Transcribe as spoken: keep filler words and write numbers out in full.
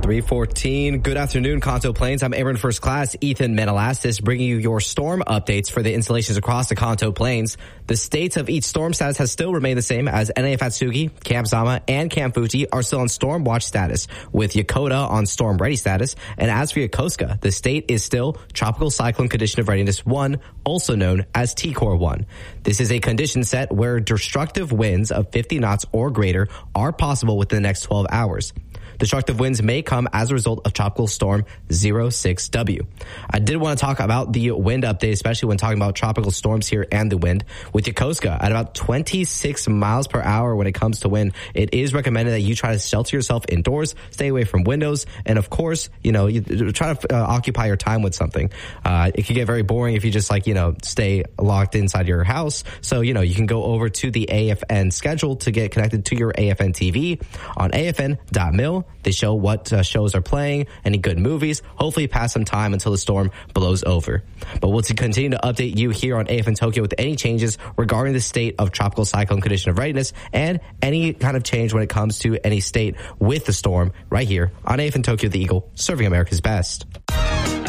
three fourteen. Good afternoon, Kanto Plains. I'm Airman First Class Ethan Menelastis, bringing you your storm updates for the installations across the Kanto Plains. The states of each storm status has still remained the same, as N A Fatsugi, Camp Zama, and Camp Fuji are still on storm watch status, with Yokota on storm ready status. And as for Yokosuka, the state is still Tropical Cyclone Condition of Readiness one, also known as T Core one. This is a condition set where destructive winds of fifty knots or greater are possible within the next twelve hours. Destructive winds may come as a result of Tropical Storm zero six W. I did want to talk about the wind update, especially when talking about tropical storms here and the wind. With Yokosuka at about twenty-six miles per hour when it comes to wind, it is recommended that you try to shelter yourself indoors, stay away from windows, and of course, you know, you try to uh, occupy your time with something. Uh, it can get very boring if you just like, you know, stay locked inside your house. So, you know, you can go over to the A F N schedule to get connected to your A F N T V on A F N dot mil. They show what uh, shows are playing, any good movies, hopefully pass some time until the storm blows over. But we'll continue to update you here on A F N Tokyo with any changes regarding the state of Tropical Cyclone Condition of Readiness and any kind of change when it comes to any state with the storm right here on A F N Tokyo, the Eagle, serving America's best.